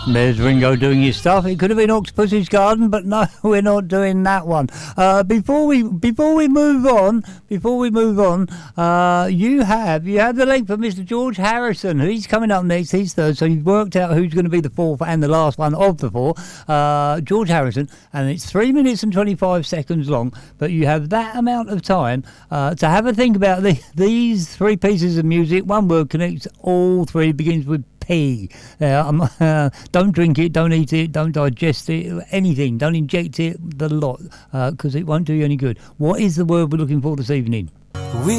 There's Ringo doing his stuff. It could have been Octopus's Garden, but no, we're not doing that one. Before we move on, you have the link for Mr. George Harrison. He's coming up next. He's third, so you've worked out who's going to be the fourth and the last one of the four. George Harrison, and it's 3 minutes and 25 seconds long. But you have that amount of time to have a think about these three pieces of music. One word connects all three. Begins with P. Don't drink it, don't eat it, don't digest it, anything. Don't inject it, the lot, because it won't do you any good. What is the word we're looking for this evening?